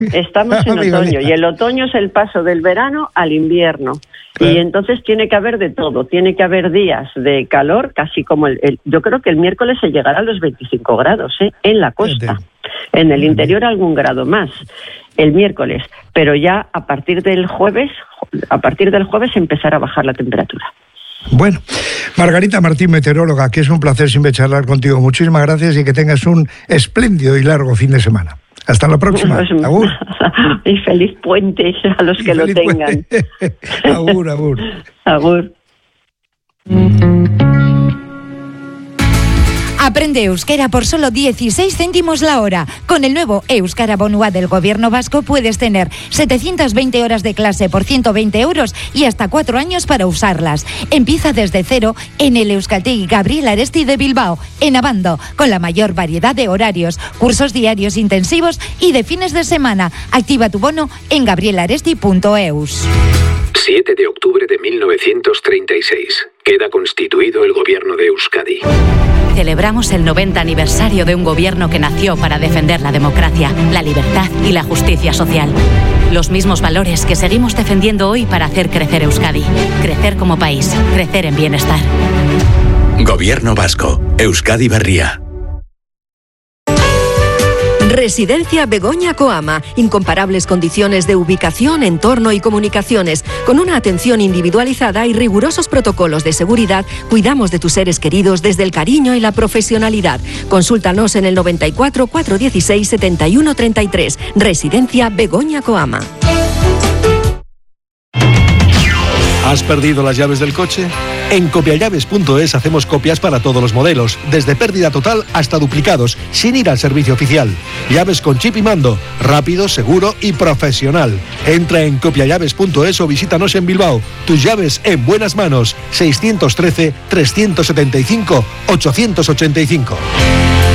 Estamos en otoño y el otoño es el paso del verano al invierno. Claro. Y entonces tiene que haber de todo. Tiene que haber días de calor, casi como yo creo que el miércoles se llegará a los 25 grados, en la costa. En el interior algún grado más. El miércoles, pero ya a partir del jueves empezará a bajar la temperatura. Bueno, Margarita Martín, meteoróloga, que es un placer siempre charlar contigo. Muchísimas gracias y que tengas un espléndido y largo fin de semana. Hasta la próxima. Agur. Y feliz puente a los que lo tengan. Agur, agur. Agur. Aprende euskera por solo 16 céntimos la hora. Con el nuevo Euskara Bonua del Gobierno vasco puedes tener 720 horas de clase por 120 euros y hasta 4 años para usarlas. Empieza desde cero en el Euskaltegi Gabriel Aresti de Bilbao, en Abando, con la mayor variedad de horarios, cursos diarios intensivos y de fines de semana. Activa tu bono en gabrielaresti.eus. 7 de octubre de 1936. Queda constituido el Gobierno de Euskadi. Celebramos el 90 aniversario de un gobierno que nació para defender la democracia, la libertad y la justicia social. Los mismos valores que seguimos defendiendo hoy para hacer crecer Euskadi. Crecer como país, crecer en bienestar. Gobierno vasco, Euskadi Berria. Residencia Begoña Coama. Incomparables condiciones de ubicación, entorno y comunicaciones. Con una atención individualizada y rigurosos protocolos de seguridad, cuidamos de tus seres queridos desde el cariño y la profesionalidad. Consúltanos en el 94 416 71 33. Residencia Begoña Coama. ¿Has perdido las llaves del coche? En copiallaves.es hacemos copias para todos los modelos, desde pérdida total hasta duplicados, sin ir al servicio oficial. Llaves con chip y mando, rápido, seguro y profesional. Entra en copiallaves.es o visítanos en Bilbao. Tus llaves en buenas manos. 613 375 885.